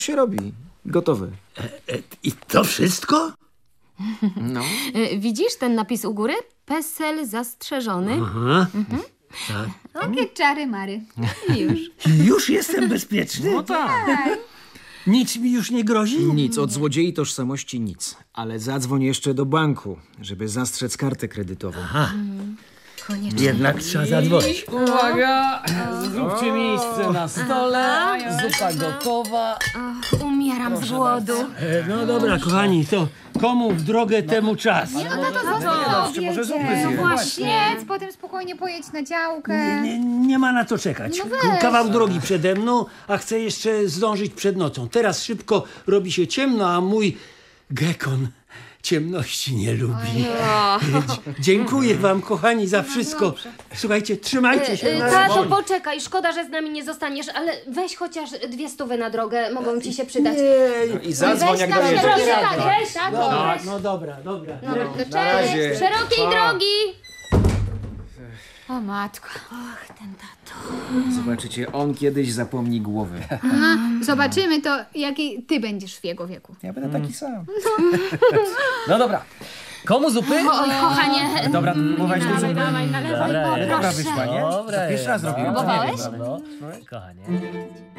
się robi. Gotowe. I to wszystko? No. Widzisz ten napis u góry? PESEL zastrzeżony. Aha. Takie czary mary. Już. Już jestem bezpieczny? No tak. Nic mi już nie grozi? Nic, od złodziei tożsamości nic. Ale zadzwoń jeszcze do banku, żeby zastrzec kartę kredytową. Koniecznie. Jednak trzeba zadzwonić. Uwaga! Zróbcie miejsce na stole. Zupa gotowa. Umieram z głodu. No dobra, kochani, to komu w drogę, temu czas. Może zupy No właśnie. Jedz, potem spokojnie pojedź na działkę. Nie ma na to czekać. Kawał drogi przede mną, a chcę jeszcze zdążyć przed nocą. Teraz szybko robi się ciemno, a mój gekon ciemności nie lubi. Dziękuję wam, kochani, za wszystko. Słuchajcie, trzymajcie się. Tato, poczekaj. Szkoda, że z nami nie zostaniesz, ale weź chociaż 200 na drogę. Mogą ci się przydać. I zadzwoń, jak Proszę, dojedziesz. tak, weź. No dobra. Cześć. Szerokiej drogi. O matko. Zobaczycie, on kiedyś zapomni głowy. Aha, zobaczymy to, jaki ty będziesz w jego wieku. Ja będę taki sam. No dobra. Komu zupy? Oj, kochanie. Dobra, próbowałeś do zupy? Dawaj, nalewaj. Dobra wyszła, nie? Dobra, Pierwszy raz robiłem. Próbowałeś? No, kochanie.